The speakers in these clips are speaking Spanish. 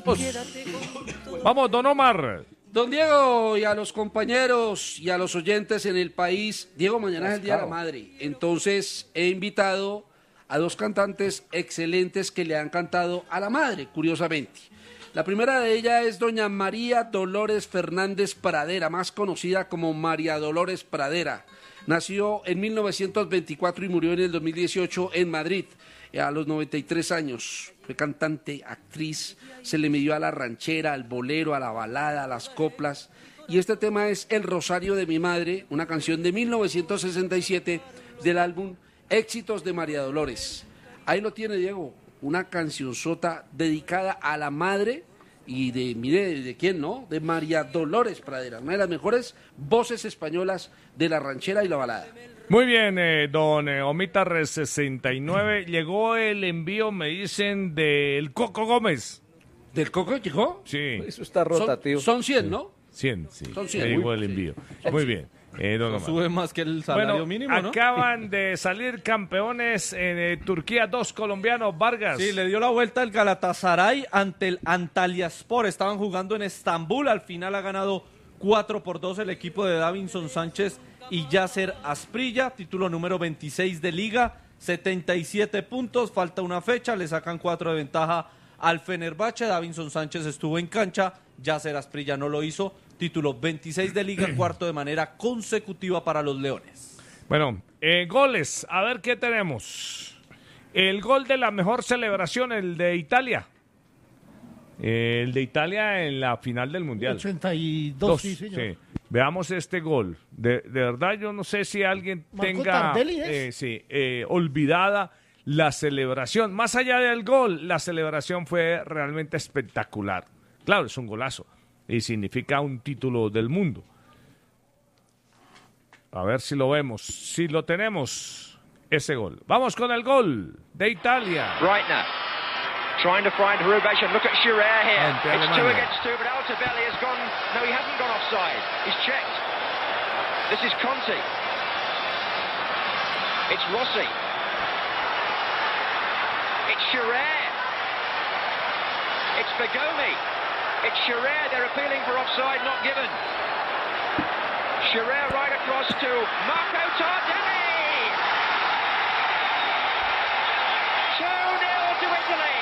Vamos, don Omar. Don Diego, y a los compañeros y a los oyentes en el país, Diego, mañana es el Día de la Madre, entonces he invitado a dos cantantes excelentes que le han cantado a la madre, curiosamente. La primera de ellas es doña María Dolores Fernández Pradera, más conocida como María Dolores Pradera. Nació en 1924 y murió en el 2018 en Madrid, a los 93 años. Fue cantante, actriz, se le midió a la ranchera, al bolero, a la balada, a las coplas. Y este tema es El Rosario de mi Madre, una canción de 1967 del álbum Éxitos de María Dolores. Ahí lo tiene, Diego, una cancionzota dedicada a la madre y mire, ¿de quién no? De María Dolores Pradera, una de las mejores voces españolas de la ranchera y la balada. Muy bien, don Omitar 69. Llegó el envío, me dicen, del Coco Gómez. ¿Del Coco llegó? Sí. Eso está rotativo. Son 100, ¿no? 100, sí. Son 100. Llegó el envío. Muy bien. Don Omar. Sube más que el salario mínimo, ¿no? Acaban de salir campeones en Turquía, dos colombianos, Vargas. Sí, le dio la vuelta el Galatasaray ante el Antalyaspor. Estaban jugando en Estambul. Al final ha ganado 4-2 el equipo de Davinson Sánchez y Yasser Asprilla. Título número 26 de Liga. 77 puntos. Falta una fecha. Le sacan 4 de ventaja al Fenerbahce. Davinson Sánchez estuvo en cancha. Yasser Asprilla no lo hizo. Título 26 de Liga, cuarto de manera consecutiva para los Leones. Bueno, goles, a ver qué tenemos. El gol de la mejor celebración, el de Italia. El de Italia en la final del Mundial. 82, sí, señor. Sí. Veamos este gol. De verdad, yo no sé si alguien Marco tenga Tardelli, olvidada la celebración. Más allá del gol, la celebración fue realmente espectacular. Claro, es un golazo. Y significa un título del mundo. A ver si lo vemos. Si lo tenemos, ese gol. Vamos con el gol de Italia. Breitner trying to find Hrubation. Look at Scherer here. Ante It's Alemania. 2 against 2, but Altobelli has gone. No, he hasn't gone offside. He's checked. This is Conti. It's Rossi. It's Scherer. It's Bergomi. It's Scherer, they're appealing for offside, not given. Scherer right across to Marco Tardelli! 2-0 to Italy!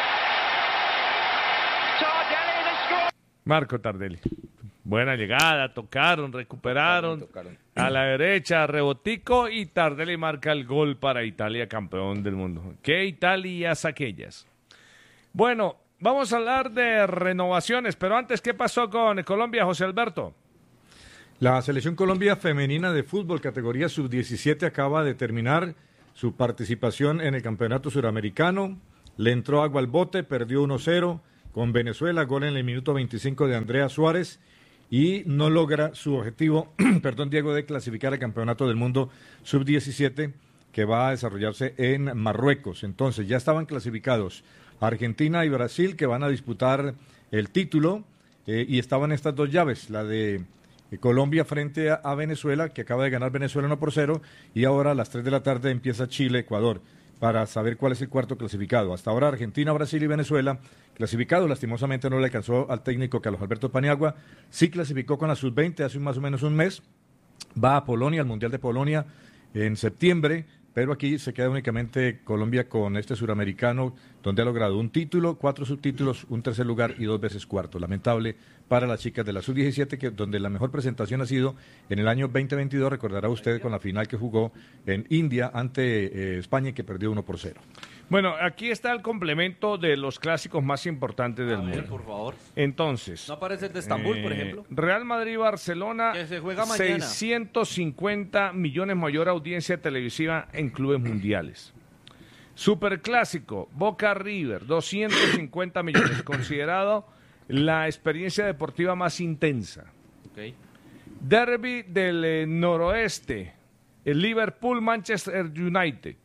Tardelli the score! Marco Tardelli. Buena llegada, tocaron, recuperaron. A la derecha, rebotico y Tardelli marca el gol para Italia, campeón del mundo. ¿Qué Italias aquellas? Bueno, vamos a hablar de renovaciones, pero antes, ¿qué pasó con Colombia, José Alberto? La Selección Colombia Femenina de Fútbol, categoría sub-17, acaba de terminar su participación en el Campeonato Suramericano. Le entró agua al bote, perdió 1-0 con Venezuela, gol en el minuto 25 de Andrea Suárez, y no logra su objetivo, Diego, de clasificar al Campeonato del Mundo sub-17, que va a desarrollarse en Marruecos. Entonces, ya estaban clasificados Argentina y Brasil, que van a disputar el título, y estaban estas dos llaves, la de Colombia frente a Venezuela, que acaba de ganar Venezuela 1-0, y ahora a las 3 de la tarde empieza Chile-Ecuador, para saber cuál es el cuarto clasificado. Hasta ahora Argentina, Brasil y Venezuela clasificados. Lastimosamente no le alcanzó al técnico Carlos Alberto Paniagua. Sí clasificó con la sub-20 hace más o menos un mes. Va a Polonia, al Mundial de Polonia en septiembre, pero aquí se queda únicamente Colombia con este suramericano, donde ha logrado un título, 4 subtítulos, un tercer lugar y 2 veces cuarto. Lamentable para las chicas de la sub-17, donde la mejor presentación ha sido en el año 2022, recordará usted, con la final que jugó en India ante España, que perdió 1-0. Bueno, aquí está el complemento de los clásicos más importantes del mundo. Por favor. Entonces, ¿No aparece el de Estambul, por ejemplo? Real Madrid-Barcelona, Que se juega mañana. 650 millones mayor audiencia televisiva en clubes mundiales. Superclásico, Boca-River, 250 millones, considerado la experiencia deportiva más intensa. Okay. Derby del noroeste, el Liverpool-Manchester United.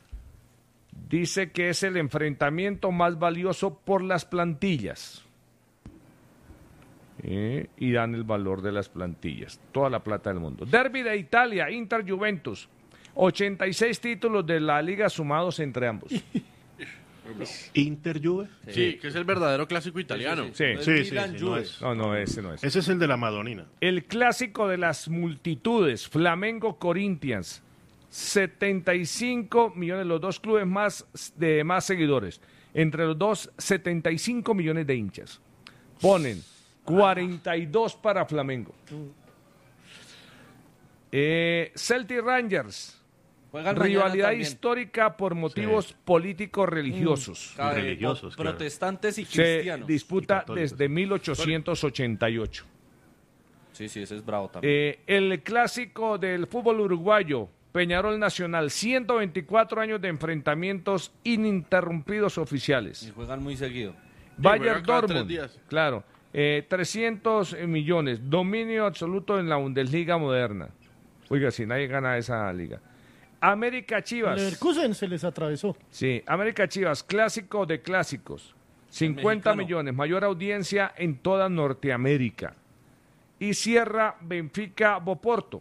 Dice que es el enfrentamiento más valioso por las plantillas. Y dan el valor de las plantillas. Toda la plata del mundo. Derby de Italia, Inter-Juventus. 86 títulos de la liga sumados entre ambos. Inter Juve. Sí, que es el verdadero clásico italiano. Sí. Sí, No, ese no es. Ese es el de la Madonina. El clásico de las multitudes, Flamengo Corinthians. 75 millones, los dos clubes más seguidores. Entre los dos, 75 millones de hinchas. Ponen 42 para Flamengo. Celtic Rangers. Juegan Rivalidad mañana también. histórica por motivos políticos religiosos. Religiosos, claro. Protestantes y Se cristianos. disputa Y católicos. desde 1888. Sí, ese es bravo también. El clásico del fútbol uruguayo, Peñarol Nacional, 124 años de enfrentamientos ininterrumpidos oficiales. Y juegan muy seguido. Bayern juegan cada 3 Dortmund, días. claro, 300 millones, dominio absoluto en la Bundesliga moderna. Oiga, si nadie gana esa liga. América Chivas. Leverkusen se les atravesó. Sí, América Chivas, clásico de clásicos. 50 mexicano. millones, mayor audiencia en toda Norteamérica. Y cierra Benfica Porto,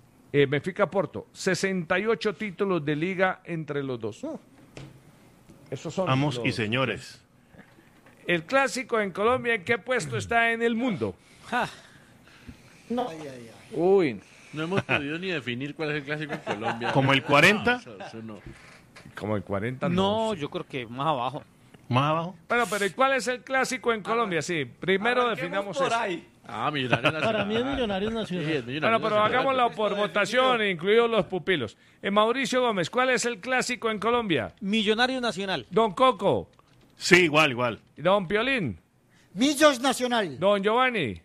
68 títulos de liga entre los dos. Esos son Amos los- y señores. El clásico en Colombia, ¿en qué puesto está en el mundo? No. Uy, No hemos podido ni definir cuál es el clásico en Colombia. Como el 40, Eso no. Como el 40. No, yo creo que más abajo. más abajo. Bueno, pero ¿y cuál es el clásico en Colombia? Sí, primero definamos por eso. ahí. Millonarios Nacional. Para mí es Millonarios Sí, Nacional. es Millonarios Bueno, pero Nacional. hagámoslo por votación, incluidos los pupilos. Mauricio Gómez, ¿cuál es el clásico en Colombia? Millonario Nacional. Don Coco, Sí, igual. Don Piolín, Millos Nacional. Don Giovanni,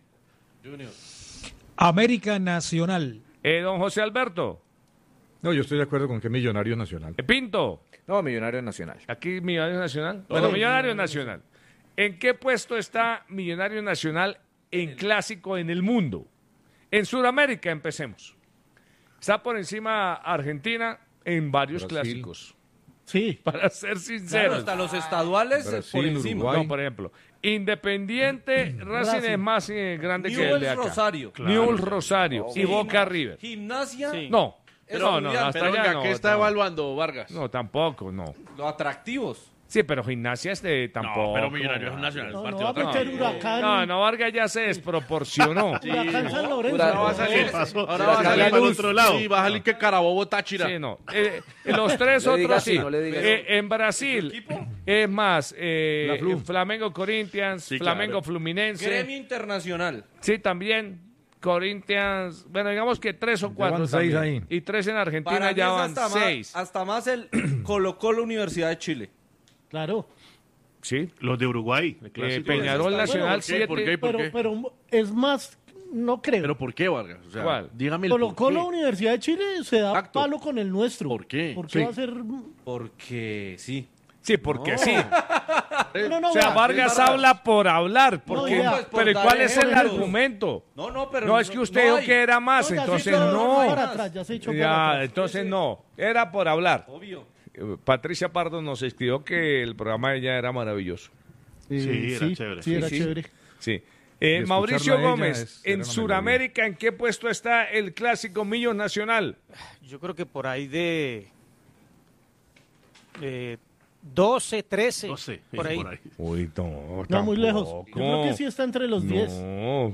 América Nacional. Don José Alberto, No, yo estoy de acuerdo con que Millonarios Nacional. Pinto. no, Millonarios Nacional. Aquí Millonarios Nacional. Bueno, Millonarios Nacional. ¿En qué puesto está Millonarios Nacional en clásico en el mundo? En Sudamérica empecemos. Está por encima Argentina en varios Brasil. clásicos. Sí. Para ser Claro, sinceros. hasta los estaduales por Brasil, encima. Uruguay. No, por ejemplo, Independiente Racing es más grande que el de Newell's acá. Rosario. Newell's Rosario y Boca River. Gimnasia. Sí. No, Eso, no, Julián, hasta Pero allá venga, no. ¿qué está no. evaluando Vargas? No, tampoco, no. Los atractivos. Sí, pero Gimnasia tampoco. No, pero Millonarios Nacional. No, partido no va a meter atractivo. Huracán. No, Vargas ya se desproporcionó. Huracán San Lorenzo. Huracán. No, va a salir. ¿Qué pasó? Ahora va a Salir salir para el Luz. otro lado. Sí, va a salir que Carabobo Táchira. Sí, no. Los tres Le diga otros así, sí. no le diga En Brasil es más Flamengo Corinthians, Sí, Flamengo claro. Fluminense. Gremio Internacional. Sí, también Corinthians. Bueno, digamos que 3 o 4 van 6 también. ahí. Y 3 en Argentina Para mí ya es van hasta 6. hasta más el Colo-Colo Universidad de Chile. Claro. Sí. Los de Uruguay. el clásico. Peñarol Bueno, Nacional ¿por qué? 7. ¿Por qué? ¿Por qué? Pero es más, no creo. ¿Pero por qué, Vargas? O sea, ¿Cuál? dígame el Colo por Colo qué. Universidad de Chile se da Exacto. palo con el nuestro. ¿Por qué? ¿Por qué Sí. va a ser...? Porque sí. Sí, porque sí. No, O sea, vea, Vargas habla por hablar. Porque, No, pues, por pero ¿y dar cuál es el ejemplos. argumento? No, pero No, es que usted dijo hay. que era más, No, ya se entonces echó no. para atrás, ya se echó para Ya, atrás. entonces no. Era por hablar. Obvio. Patricia Pardo nos escribió que el programa de ella era maravilloso. Sí, era chévere. Sí, era Sí, sí. chévere. Sí. escucharla Mauricio a ella Gómez, era en una Sudamérica, ¿en qué puesto está el clásico Millos Nacional? Yo creo que por ahí de 12, 13. 12, por ahí. Uy, no, No, muy lejos. Yo tampoco. creo que sí está entre los 10. No.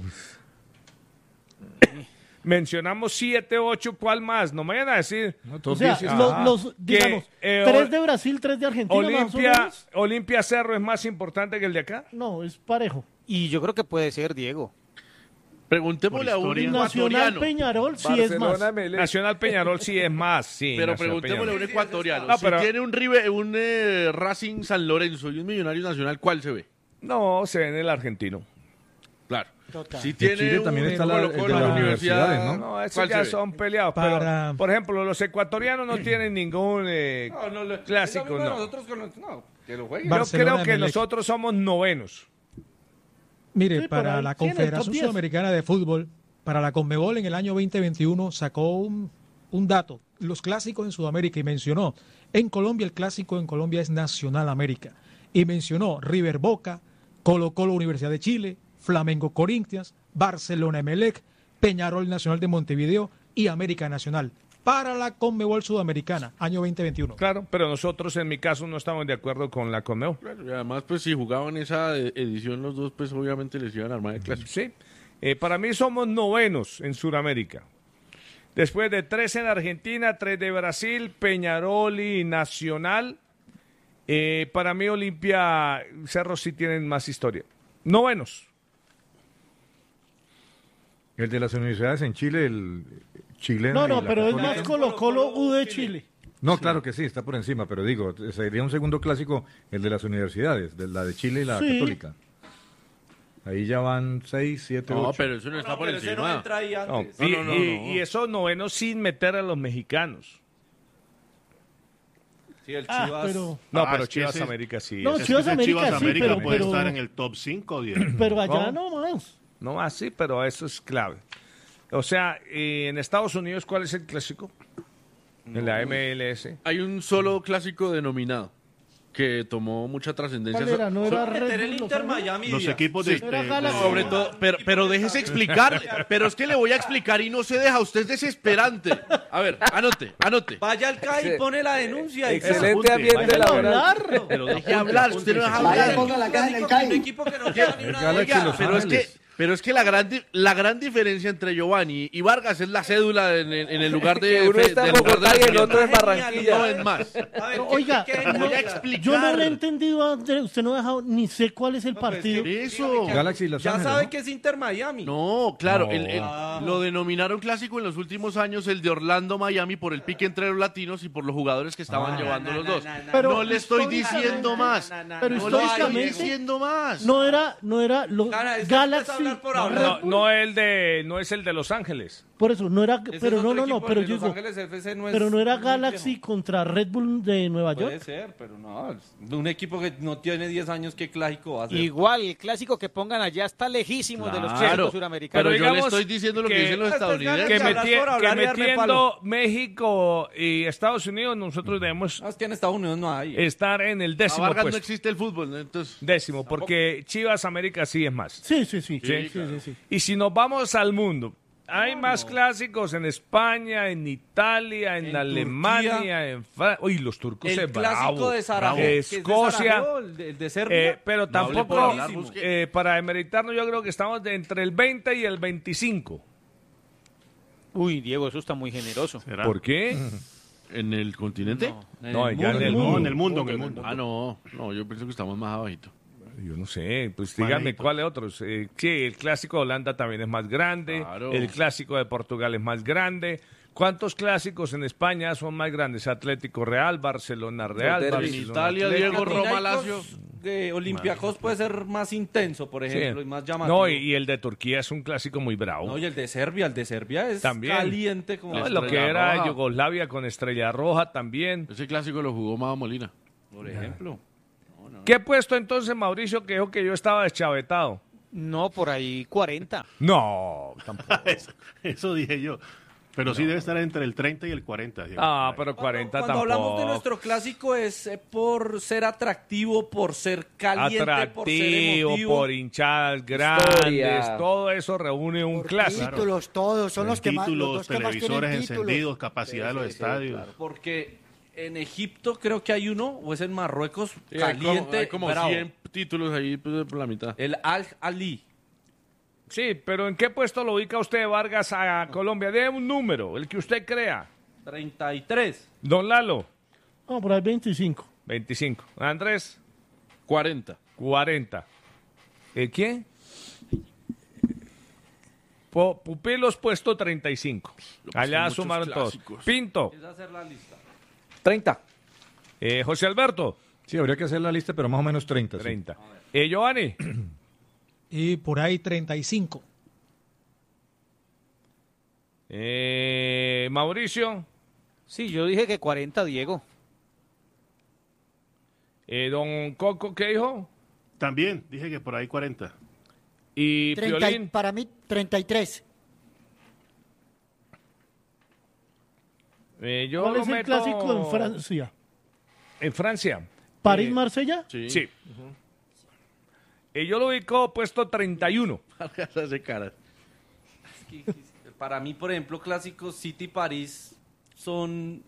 Mencionamos 7, 8, ¿cuál más? No me vayan a decir. O sea, digamos, que, 3 de Brasil, 3 de Argentina, más o Olimpia, menos. Olimpia Cerro es más importante que el de acá. No, es parejo. Y yo creo que puede ser Diego. Preguntémosle a un Por historia. Nacional ecuatoriano. Peñarol sí es más. Nacional Peñarol sí es más, sí. Pero Nacional preguntémosle a un Peñarol. ecuatoriano. No, Si pero- tiene un Racing San Lorenzo y un Millonario Nacional, ¿cuál se ve? No, se ve en el argentino. Claro. Total. Si tiene Chile también está el de Colo-Colo, las la universidad, universidades, No, esos ¿cuál ya se ve? son peleados. Para- Pero, por ejemplo, los ecuatorianos no tienen ningún clásico, no. Nosotros con no, que lo jueguen. Yo Barcelona, creo que Emelec. nosotros somos novenos. Mire, Sí, por para ahí la tiene el top Confederación 10. Sudamericana de Fútbol, para la Conmebol en el año 2021 sacó un dato, los clásicos en Sudamérica, y mencionó, en Colombia el clásico en Colombia es Nacional América, y mencionó River Boca, Colo Colo Universidad de Chile, Flamengo Corinthians, Barcelona Emelec, Peñarol Nacional de Montevideo y América Nacional. para la Conmebol Sudamericana, año 2021. Claro, pero nosotros en mi caso no estamos de acuerdo con la Conmebol. Claro, y además, pues si jugaban esa edición los dos, pues obviamente les iban a armar el clásico. Sí, para mí somos novenos en Sudamérica. Después de 3 en Argentina, 3 de Brasil, Peñarol y Nacional. Para mí Olimpia, Cerro sí tienen más historia. Novenos. El de las universidades en Chile, el chileno. No, pero es más Colo-Colo U de Chile. No, claro que sí, está por encima, pero digo, sería un segundo clásico el de las universidades, de la de Chile y la Católica. Ahí ya van 6, 7, 8. No, pero eso no está por encima. No entra ahí antes. Y esos novenos sin meter a los mexicanos. Sí, el Chivas. Pero Chivas América sí. No, Chivas América sí, pero puede estar en el top 5 o 10. Pero allá no más. No más, sí, pero eso es clave. O sea, en Estados Unidos, ¿cuál es el clásico? En la MLS. Hay un solo clásico denominado que tomó mucha trascendencia. ¿Cuál era? ¿No era Meter Red el Bull Inter Miami. Los equipos de... Sobre todo, pero déjese explicar. Pero es que le voy a explicar y no se deja. Usted es desesperante. A ver, anote. Vaya al CAI y pone la denuncia. Excelente ambiente laboral. Pero deje hablar, usted no deja hablar. Ponga la caja en el CAI. Un equipo que no llega ni una Oiga, pero es que la gran diferencia entre Giovanni y Vargas es la cédula en el lugar de... Que uno está en Bogotá y el otro en Barranquilla. No es más. Oiga, voy a explicar. yo no le he entendido a Andrés, usted no ha dejado, ni sé cuál es el partido. Eso. Galaxy Los Ya Ángeles, sabe ¿no? que es Inter Miami. No, claro, No. lo denominaron clásico en los últimos años el de Orlando-Miami por el pique entre los latinos y por los jugadores que estaban llevando los dos. Pero No le estoy diciendo más. Pero No le estoy históricamente diciendo más. no era los Cara, es que Galaxy. empieza a hablar por hablar. No es el de Los Ángeles. Por eso no era, Ese pero es no, otro no, equipo, pero el de yo Los digo, Ángeles FC no es pero no era muy Galaxy viejo. contra Red Bull de Nueva Puede York. ser, pero no. Un equipo que no tiene 10 años, ¿qué clásico va a ser? Igual, el clásico que pongan allá está lejísimo de los Claro, clásicos suramericanos. pero yo le digamos estoy diciendo lo que dicen los estadounidenses. Que, hablar por hablar y darme metiendo palo. México y Estados Unidos, nosotros debemos No, es que en Estados Unidos no hay. estar en el A décimo Vargas no puesto. existe el fútbol, ¿no? Entonces... Décimo, porque Chivas América sí es más. Sí. claro. Y si nos vamos al mundo, hay más clásicos en España, en Italia, en Alemania, Turquía. en Francia. Uy, los turcos El es clásico bravo. de Sarajevo. Bravo. que es de Escocia. Sarajevo, el de Serbia. Pero No hable por tampoco, hablar, busque. para demeritarnos, yo creo que estamos entre el 20 y el 25. Uy, Diego, eso está muy generoso. ¿Será? ¿Por qué? ¿En el continente? No, ya en el No, mundo. en el mundo, en el mundo. Ah, no, yo pienso que estamos más abajito. Yo no sé, pues díganme Manito. cuáles otros. Sí, el clásico de Holanda también es más grande, Claro. el clásico de Portugal es más grande. ¿Cuántos clásicos en España son más grandes? Atlético Real, Barcelona Real, Los derbis. En Barcelona Italia, Atlético. Diego Roma Lazio. De Olympiacos puede ser más intenso, por ejemplo, Sí. y más llamativo. No, y el de Turquía es un clásico muy bravo. No, y el de Serbia es También. caliente como No, La lo que Estrella era Roja. Yugoslavia con Estrella Roja también. Ese clásico lo jugó Mado Molina. por ejemplo. ¿Qué puesto entonces, Mauricio, que dijo que yo estaba deschavetado? No, por ahí 40. No, tampoco. Eso dije yo. Pero sí debe estar entre el 30 y el 40. Diego. Ah, pero 40 Cuando tampoco. hablamos de nuestro clásico es por ser atractivo, por ser caliente, por ser Atractivo, emotivo. por hinchadas grandes, Historia. todo eso reúne un clásico. Títulos, todos, son los que más, los Títulos, dos que más televisores tienen títulos. encendidos, capacidad de los estadios. Porque en Egipto creo que hay uno, o es en Marruecos, Sí, caliente, hay como bravo. 100 títulos ahí pues, por la mitad. El Al-Ali. Sí, pero ¿en qué puesto lo ubica usted, Vargas, a Colombia? Dé un número, el que usted crea. 33. Don Lalo, No, por ahí 25. 25. Andrés, 40. 40. ¿Quién? Pupilos puesto 35. Allá muchos sumaron todos. clásicos. Pinto, Esa hacer la lista. 30. José Alberto, Sí, habría que hacer la lista, pero más o menos 30. sí. 30. Giovanni, Y por ahí 35. Mauricio, Sí, yo dije que 40, Diego. Don Coco, ¿qué dijo? También dije que por ahí 40. Y 30 Piolín. para mí, 33. Yo ¿Cuál lo es el meto clásico en Francia? En Francia. ¿París-Marsella? Sí. Sí. Yo lo ubico puesto 31. Vargas hace cara. Para mí, por ejemplo, clásico City-París son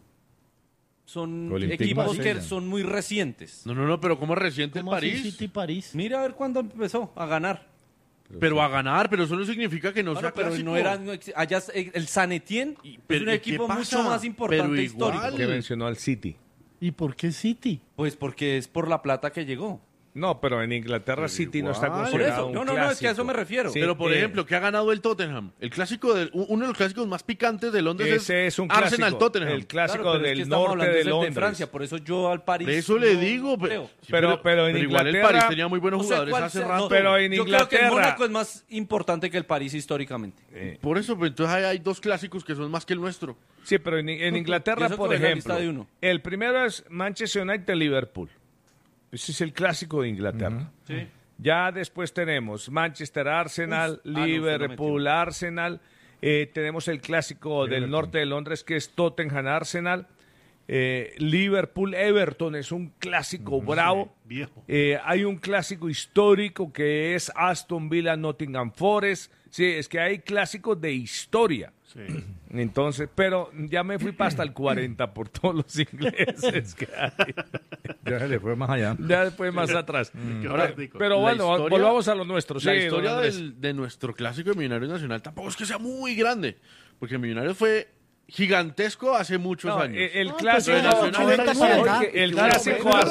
Olympique equipos Marsella. que son muy recientes. No, pero ¿cómo es reciente el ¿Cómo así París? City París? Mira a ver cuándo empezó a ganar. Pero a ganar, pero eso no significa que no Bueno, sea pero clásico. allá el San Etienne es pero un ¿y equipo qué mucho pasa? más importante Pero histórico. igual. Que mencionó al City. ¿Y por qué City? Pues porque es por la plata que llegó. No, pero en Inglaterra City no está igual. Por considerado eso, un no, es que a clásico. eso me refiero. Sí, Pero por ejemplo, ¿qué ha ganado el Tottenham? El clásico uno de los clásicos más picantes de Londres ese es un clásico. Arsenal-Tottenham. El clásico Claro, pero es que del estamos norte hablando de es el Londres. Francia, por eso yo al París. De eso le digo. creo. Sí, pero en igual el Inglaterra- París tenía muy buenos No sé jugadores cuál hace sea, rato. no, pero en yo creo que el Inglaterra- Mónaco es más importante que el París históricamente. Por eso, pues, entonces hay dos clásicos que son más que el nuestro. Sí, pero en Inglaterra, Y eso por fue la ejemplo, lista de uno. el primero es Manchester United-Liverpool. Ese es el clásico de Inglaterra. Sí. Ya después tenemos Manchester, Arsenal, no, usted lo Liverpool, metió. Arsenal. Tenemos el clásico del norte de Londres que es Tottenham, Arsenal. Liverpool, Everton es un clásico bravo. Viejo. Hay un clásico histórico que es Aston Villa, Nottingham Forest. Sí, es que hay clásicos de historia. Sí. Entonces, pero ya me fui hasta el 40 por todos los ingleses que hay. Ya se le fue más allá. Ya después más atrás. Qué Ahora, práctico. pero La bueno, historia- volvamos a lo nuestro. La Sí, historia don Andrés. de nuestro clásico de Millonarios Nacional tampoco es que sea muy grande, porque Millonarios fue gigantesco hace muchos No, años. el No, clásico, pues, Nacional era 89, ¿no? el Claro, clásico pero-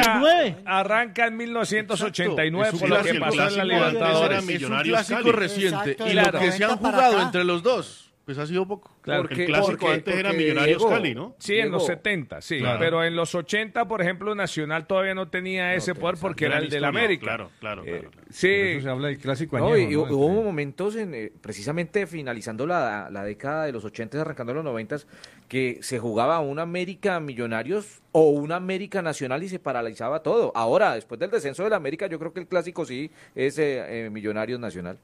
arranca en 1989 Es un por lo que clásico, pasó en la clásico Libertadores. era Es un Millonarios clásico Cali. reciente Exacto, y de lo los que se han 90 para jugado acá. entre los dos, pues ha sido poco. Claro. El clásico antes era Millonarios Diego, Cali, ¿no? Sí, en los 70, sí. Claro. Pero en los 80, por ejemplo, Nacional todavía no tenía ese poder porque era el del América. Claro, claro. Sí, Por eso se habla del clásico No, añejo, y ¿no? hubo Entre- momentos, precisamente finalizando la década de los 80, arrancando los 90, que se jugaba un América Millonarios o un América Nacional y se paralizaba todo. Ahora, después del descenso del América, yo creo que el clásico sí es Millonarios Nacional.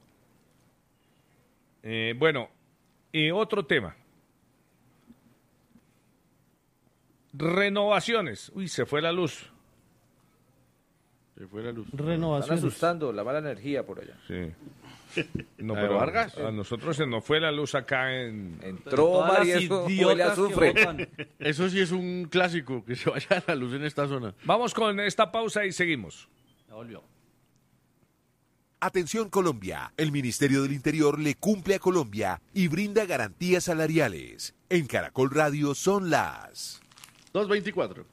bueno, y otro tema. Renovaciones. Uy, se fue la luz. Se fue la luz. Están Renovación. asustando la mala energía por allá. Sí. No, ¿La de pero Vargas? a nosotros se nos fue la luz acá en... Entró Todas María, las eso idiotas huele a que azufre. votan. Eso sí es un clásico, que se vaya la luz en esta zona. Vamos con esta pausa y seguimos. Ya volvió. Atención Colombia, el Ministerio del Interior le cumple a Colombia y brinda garantías salariales. En Caracol Radio son las 2:24.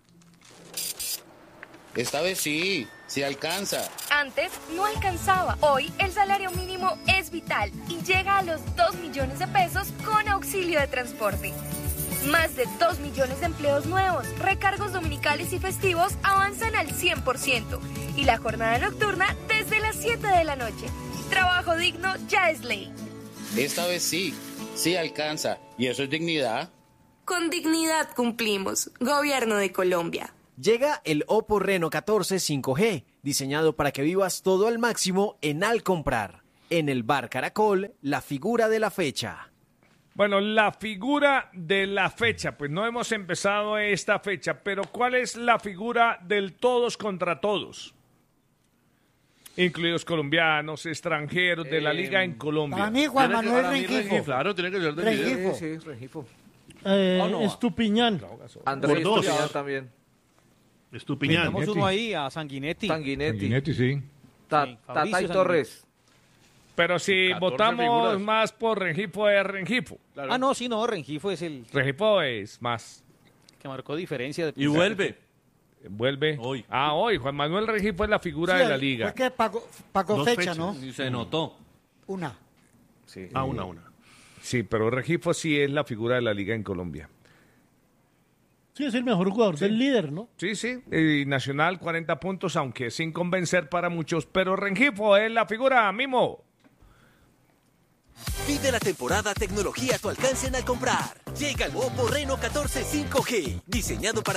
Esta vez sí alcanza. Antes no alcanzaba. Hoy el salario mínimo es vital y llega a los 2 millones de pesos con auxilio de transporte. Más de 2 millones de empleos nuevos, recargos dominicales y festivos avanzan al 100% y la jornada nocturna desde las 7 de la noche. Trabajo digno ya es ley. Esta vez sí alcanza. ¿Y eso es dignidad? Con dignidad cumplimos. Gobierno de Colombia. Llega el Oppo Reno 14 5G, diseñado para que vivas todo al máximo en Al Comprar. En el Bar Caracol, la figura de la fecha. Bueno, la figura de la fecha, pues no hemos empezado esta fecha, pero ¿cuál es la figura del todos contra todos? Incluidos colombianos, extranjeros, de la liga en Colombia. Para mí, Juan Tiene que- Manuel para mí, Rengifo. Claro, tiene que ser de Rengifo. Sí, Rengifo. Estupiñán. Andrés Por dos. Estupiñán también. Estupiñán. Tenemos uno ahí a Sanguinetti. Sanguinetti. Sanguinetti, sí. Fabricio Tata y Sanguinetti. Torres. Pero si 14 votamos figuras. más por Rengifo, es Rengifo. Claro. Ah, no, sí, no, Rengifo es el Rengifo es más. que marcó diferencia. De Y vuelve. Vuelve. Hoy. Hoy. Juan Manuel Rengifo es la figura de la liga. Fue que pagó Dos fecha, fechas. ¿no? Y se notó. Una. Sí. Una. Sí, pero Rengifo sí es la figura de la liga en Colombia. Sí, es el mejor jugador del líder, ¿no? Sí, sí. Y Nacional 40 puntos, aunque sin convencer para muchos. Pero Rengifo es la figura, Mimo. Vive la temporada tecnología a tu alcance en Al Comprar. Llega el Oppo Reno 14 5G, diseñado para